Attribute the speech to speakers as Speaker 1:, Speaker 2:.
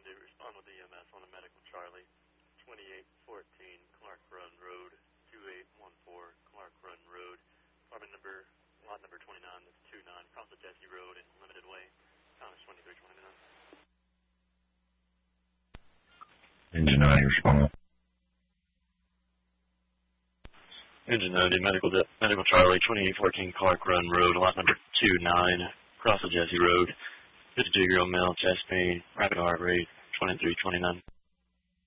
Speaker 1: to respond with EMS on a medical Charlie, 2814 Clark Run Road, 2814 Clark Run Road, apartment number, lot number 29, that's 29, across the Jesse Road in Limited Way, Thomas 2329.
Speaker 2: Engine 90, respond.
Speaker 1: Engine 90, medical Charlie, 2814 Clark Run Road, lot number 29, across the Jesse Road, 52-year-old male, chest pain, rapid heart rate, 2329.